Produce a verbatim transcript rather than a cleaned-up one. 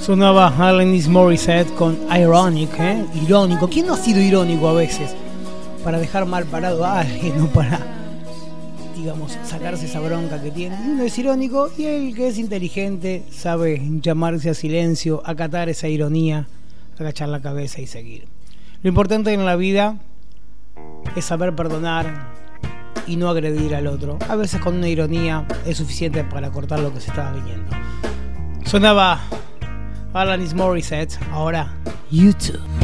Sonaba Alanis Morissette con Ironic, ¿eh? Irónico. ¿Quién no ha sido irónico a veces? Para dejar mal parado a alguien, no para, digamos, sacarse esa bronca que tiene. Uno es irónico y el que es inteligente sabe llamarse a silencio, acatar esa ironía, agachar la cabeza y seguir. Lo importante en la vida es saber perdonar y no agredir al otro. A veces con una ironía es suficiente para cortar lo que se estaba viniendo. Sonaba Alanis Morissette, ahora YouTube.